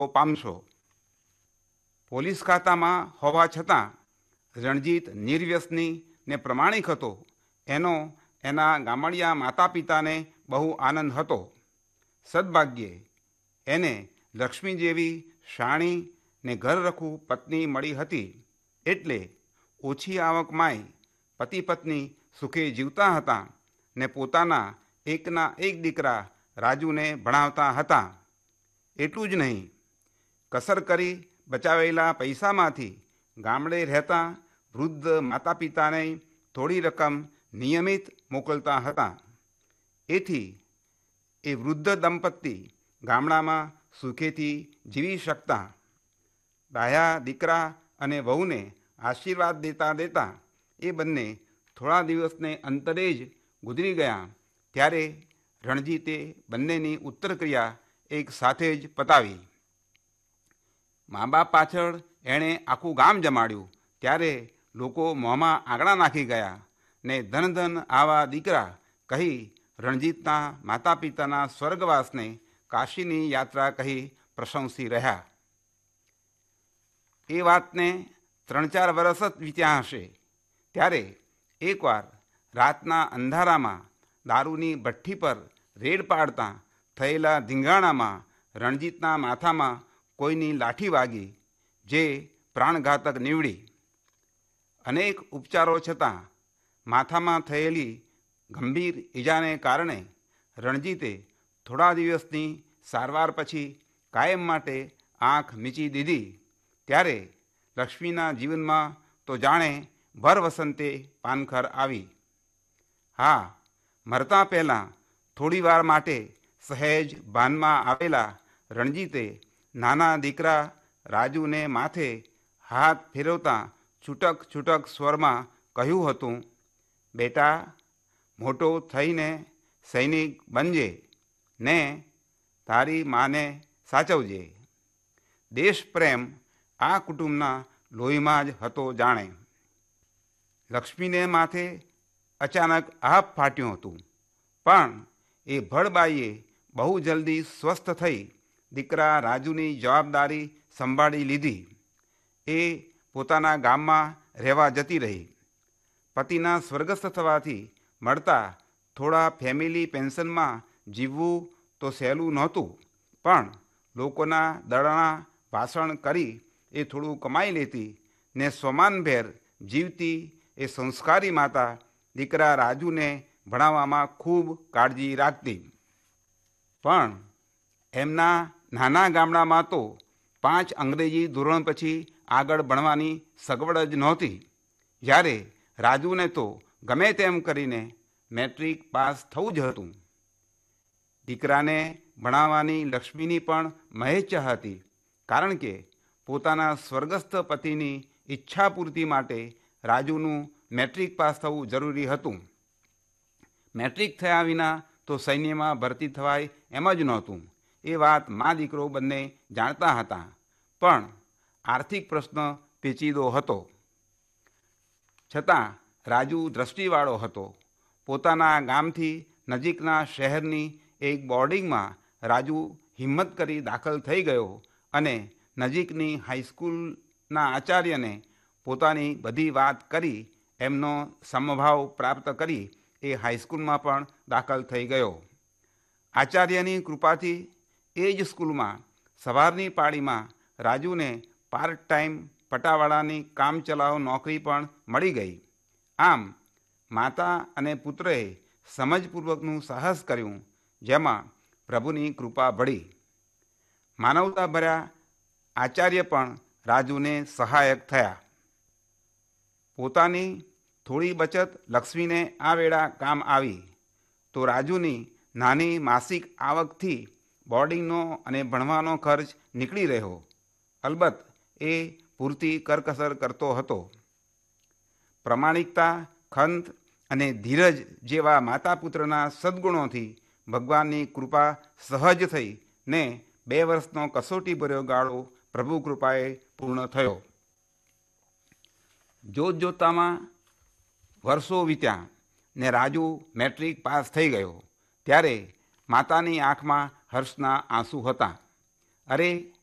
પામશો. Police ખાતામાં હોવા છતાં રણજીત નિર્વ્યસની ને પ્રમાણિક હતો. એનો એના ગામડિયા માતા પિતાને બહુ આનંદ હતો. સદભાગ્યે એને લક્ષ્મી જેવી શાણી ને ઘરરખું પત્ની મળી હતી. એટલે ઓછી આવકમાંય પતિ પત્ની સુખે જીવતા હતા ને પોતાના એકના એક દીકરા રાજુને ભણાવતા હતા. એટલું જ નહીં, કસર કરી બચાવેલા પૈસામાંથી ગામડે રહેતા વૃદ્ધ માતા પિતાને થોડી રકમ નિયમિત મોકલતા હતા. એથી એ વૃદ્ધ દંપતી ગામડામાં સુખેથી જીવી શકતા. ડાહ્યા દીકરા અને વહુને આશીર્વાદ દેતા દેતા એ બંને થોડા દિવસને અંતરે જ ગુજરી ગયા. ત્યારે રણજીતે બંનેની ઉત્તરક્રિયા એક સાથે જ પતાવી. મા બાપ પાછળ એણે આખું ગામ જમાડ્યું. ત્યારે લોકો મોંમાં આંગળા નાખી ગયા ને ધન ધન આવા દીકરા કહી રણજીતના માતા પિતાના સ્વર્ગવાસને કાશીની યાત્રા કહી પ્રશંસી રહ્યા. એ વાતને 3-4 વર્ષ જ વીત્યા હશે. ત્યારે એકવાર રાતના અંધારામાં દારૂની ભઠ્ઠી પર રેડ પાડતા થયેલા ધીંગાણામાં રણજીતના માથામાં કોઈની લાઠી વાગી, જે પ્રાણઘાતક નીવડી. અનેક ઉપચારો છતાં માથામાં થયેલી ગંભીર ઈજાને કારણે રણજીતે થોડા દિવસની સારવાર પછી કાયમ માટે આંખ મીચી દીધી. ત્યારે લક્ષ્મીના જીવનમાં તો જાણે ભર વસંતે પાનખર આવી. હા, મરતા પહેલાં થોડી વાર માટે સહેજ ભાનમાં આવેલા રણજીતે નાના દીકરા રાજુને માથે હાથ ફેરવતા છૂટક છૂટક સ્વરમાં કહ્યું હતું, બેટા, મોટો થઈને સૈનિક બનજે ને તારી માને સાચવજે. દેશ પ્રેમ આ કુટુંબના લોહીમાં જ હતો જાણે. લક્ષ્મીને માથે અચાનક આપ ફાટ્યું હતું, પણ એ ભડબાઈએ બહુ જલ્દી સ્વસ્થ થઈ દીકરા રાજુની જવાબદારી સંભાળી લીધી. એ પોતાના ગામમાં રહેવા જતી રહી. પતિના સ્વર્ગસ્થ થવાથી મળતા થોડા ફેમિલી પેન્શનમાં જીવવું તો સહેલું નહોતું, પણ લોકોના દળણા ભાષણ કરી એ થોડું કમાઈ લેતી ને સ્વમાનભેર જીવતી એ સંસ્કારી માતા દીકરા રાજુને ભણાવવામાં ખૂબ કાળજી રાખતી. પણ એમના નાના ગામડામાં તો 5 અંગ્રેજી ધોરણ પછી આગળ ભણવાની સગવડ જ નહોતી. જ્યારે રાજુને તો ગમે તેમ કરીને મેટ્રિક પાસ થવું જ હતું. દીકરાને ભણાવવાની લક્ષ્મીની પણ મહેચ્છા હતી, કારણ કે પોતાના સ્વર્ગસ્થ પતિની ઈચ્છા પૂર્તિ માટે રાજુનું મેટ્રિક પાસ થવું જરૂરી હતું. મેટ્રિક થયા વિના તો સૈન્યમાં ભરતી થવાય એમ જ નહોતું. એ વાત મા દીકરો બંને જાણતા હતા, પણ આર્થિક પ્રશ્ન પેચીદો હતો. છતાં રાજુ દ્રષ્ટિવાળો હતો. પોતાના ગામથી નજીકના શહેરની એક બોર્ડિંગમાં રાજુ હિંમત કરી દાખલ થઈ ગયો અને નજીકની હાઈસ્કૂલના આચાર્યને પોતાની બધી વાત કરી એમનો સમભાવ પ્રાપ્ત કરી એ હાઈસ્કૂલમાં પણ દાખલ થઈ ગયો. આચાર્યની કૃપાથી એ જ સ્કૂલમાં સવારની પાળીમાં રાજુને પાર્ટ ટાઈમ પટાવાળાની કામચલાઉ નોકરી પણ મળી ગઈ. આમ માતા અને પુત્રએ સમજપૂર્વકનું સાહસ કર્યું, જેમાં પ્રભુની કૃપા ભળી. માનવતા ભર્યા આચાર્ય પણ રાજુને સહાયક થયા. પોતાની થોડી બચત લક્ષ્મીને આ વેળા કામ આવી, તો રાજુની નાની માસિક આવકથી બોર્ડિંગનો અને ભણવાનો ખર્ચ નીકળી રહ્યો. અલબત્ત એ પૂરતી કરકસર કરતો હતો. પ્રમાણિકતા, ખંત અને ધીરજ જેવા માતા પુત્રના સદ્ગુણોથી ભગવાનની કૃપા સહજ થઈ ને 2 વર્ષનો કસોટી ભર્યો ગાળો પ્રભુ કૃપાએ પૂર્ણ થયો. જોત જોતામાં વર્ષો વીત્યા ને રાજુ મેટ્રિક પાસ થઈ ગયો. ત્યારે માતાની આંખમાં હર્ષના આંસુ હતા. અરે,